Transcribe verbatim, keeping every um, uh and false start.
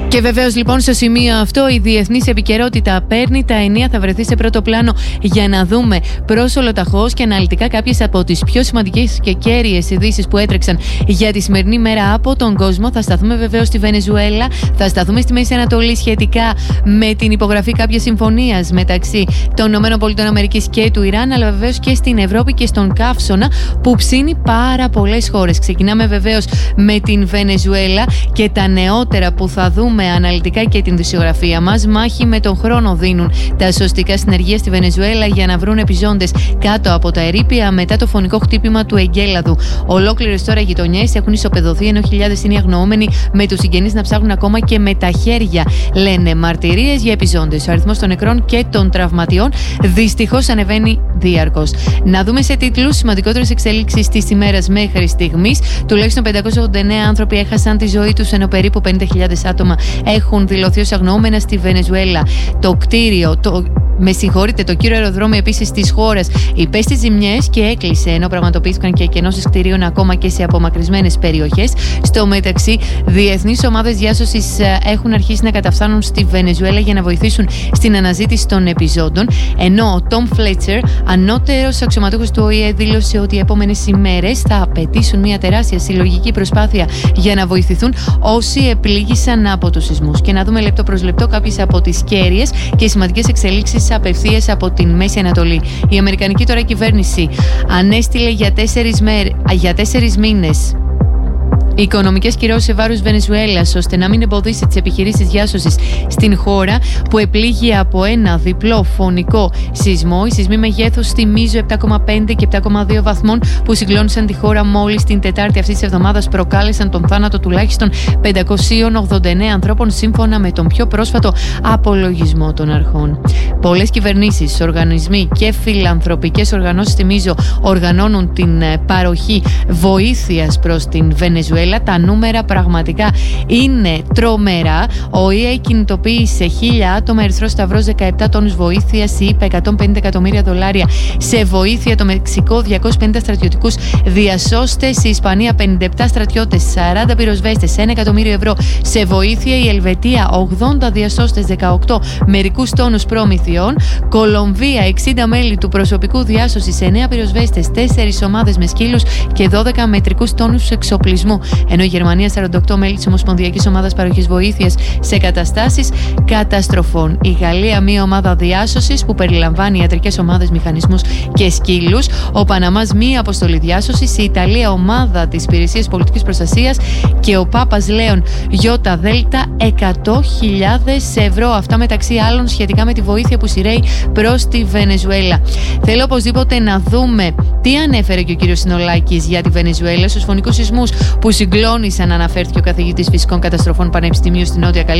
Και βεβαίως λοιπόν στο σημείο αυτό η διεθνής επικαιρότητα παίρνει τα ενία, θα βρεθεί σε πρώτο πλάνο για να δούμε προσολοταχώς και αναλυτικά κάποιες από τις πιο σημαντικές και κέρυες ειδήσεις που έτρεξαν για τη σημερινή μέρα από τον κόσμο. Θα σταθούμε βεβαίως στη Βενεζουέλα, θα σταθούμε στη Μέση Ανατολή σχετικά με την υπογραφή κάποιας συμφωνίας μεταξύ των ΗΠΑ και του Ιράν, αλλά βεβαίως και στην Ευρώπη και στον καύσωνα που ψήνει πάρα πολλές χώρες. Ξεκινάμε βεβαίως με την Βενεζουέλα και τα νεότερα που θα δούμε αναλυτικά και την δισιογραφία μας. Μάχη με τον χρόνο δίνουν τα σωστικά συνεργεία στη Βενεζουέλα για να βρουν επιζώντες κάτω από τα ερείπια μετά το φωνικό χτύπημα του εγκέλαδου. Ολόκληρες τώρα γειτονιές έχουν ισοπεδωθεί, ενώ χιλιάδες είναι οι αγνοούμενοι, με τους συγγενείς να ψάχνουν ακόμα και με τα χέρια, λένε μαρτυρίες για επιζώντες. Ο αριθμός των νεκρών και των τραυματιών δυστυχώς ανεβαίνει διαρκώς. Να δούμε σε τίτλους σημαντικότερες εξελίξεις της ημέρας μέχρι στιγμής. Τουλάχιστον πεντακόσιοι ογδόντα εννέα άνθρωποι έχασαν τη ζωή τους, ενώ περίπου πενήντα χιλιάδες άτομα έχουν δηλωθεί ως αγνοούμενα στη Βενεζουέλα. Το κτίριο, το, με συγχωρείτε, το κύριο αεροδρόμιο επίσης της χώρας υπέστη ζημιές και έκλεισε, ενώ πραγματοποιήθηκαν και εκενώσεις κτιρίων ακόμα και σε απομακρυσμένες περιοχές. Στο μεταξύ, διεθνείς ομάδες διάσωσης έχουν αρχίσει να καταφθάνουν στη Βενεζουέλα για να βοηθήσουν στην αναζήτηση των επιζώντων, ενώ ο Τόμ Φλέτσερ, ανώτερος αξιωματούχος του Ο Η Ε, δήλωσε ότι οι επόμενες ημέρες θα απαιτήσουν μια τεράστια συλλογική προσπάθεια για να βοηθηθούν όσοι επλήγησαν από τους σεισμούς. Και να δούμε λεπτό προς λεπτό κάποιες από τις κέρυες και σημαντικές εξελίξεις απευθείας από την Μέση Ανατολή. Η Αμερικανική τώρα κυβέρνηση ανέστειλε για τέσσερις, μέρ, για τέσσερις μήνες οικονομικές κυρώσεις σε βάρος Βενεζουέλας, ώστε να μην εμποδίσει τις επιχειρήσεις διάσωσης στην χώρα που επλήγει από ένα διπλό φωνικό σεισμό. Οι σεισμοί μεγέθους θυμίζω επτά κόμμα πέντε και επτά κόμμα δύο βαθμών που συγκλώνησαν τη χώρα μόλις την Τετάρτη αυτής της εβδομάδας προκάλεσαν τον θάνατο τουλάχιστον πεντακόσιοι ογδόντα εννέα ανθρώπων, σύμφωνα με τον πιο πρόσφατο απολογισμό των αρχών. Πολλές κυβερνήσεις, οργανισμοί και φιλανθρωπικές οργανώσεις, θυμίζω, οργανώνουν την παροχή βοήθειας προς την Βενεζουέλα. Τα νούμερα πραγματικά είναι τρομερά. Ο Ο Η Ε κινητοποίησε χίλια άτομα, Ερυθρός Σταυρός δεκαεπτά τόνους βοήθειας, η ΥΠΑ εκατόν πενήντα εκατομμύρια δολάρια σε βοήθεια, το Μεξικό διακόσιους πενήντα στρατιωτικούς διασώστες, η Ισπανία πενήντα επτά στρατιώτες, σαράντα πυροσβέστες, ένα εκατομμύριο ευρώ σε βοήθεια, η Ελβετία ογδόντα διασώστες, δεκαοκτώ μερικούς τόνους προμηθειών, Κολομβία εξήντα μέλη του προσωπικού διάσωσης, εννέα πυροσβέστες, τέσσερις ομάδες με σκύλους και δώδεκα μετρικούς τόνους εξοπλισμού. Ενώ η Γερμανία σαράντα οκτώ μέλη της Ομοσπονδιακής Ομάδας Παροχής Βοήθειας σε καταστάσεις καταστροφών. Η Γαλλία μία ομάδα διάσωσης που περιλαμβάνει ιατρικές ομάδες, μηχανισμούς και σκύλους. Ο Παναμάς μία αποστολή διάσωσης. Η Ιταλία ομάδα της Υπηρεσίας Πολιτικής Προστασίας. Και ο Πάπας Λέων Ιώτα Δέλτα εκατό χιλιάδες ευρώ. Αυτά μεταξύ άλλων σχετικά με τη βοήθεια που σειραίει προς τη Βενεζουέλα. Θέλω οπωσδήποτε να δούμε τι ανέφερε και ο κύριος Συνολάκης για τη Βενεζουέλα στους φωνικούς σεισμούς που συγκλώνησαν, αναφέρθηκε ο καθηγητής φυσικών καταστροφών Πανεπιστημίου στη Νότια Καλή.